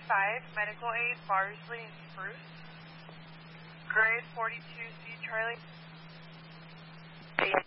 medical aid, Barsley and Spruce. Grade 42C, Charlie.